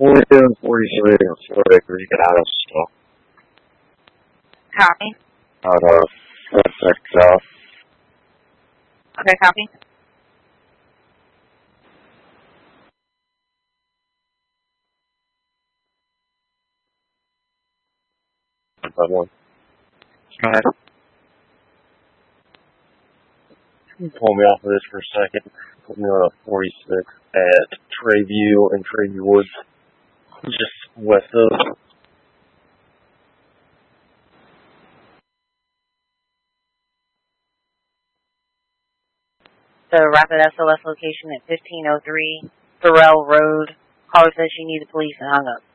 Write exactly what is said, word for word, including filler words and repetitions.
forty-two, forty-three, or four acres out of stock. Copy. Out of Fairfax South. Okay, copy. That one. Alright. Pull me off of this for a second. Put me on a forty-six at Trayview and Trayview Woods. Just west of. The rapid S O S location at fifteen oh three Farrell Road. Caller says she needed police and hung up.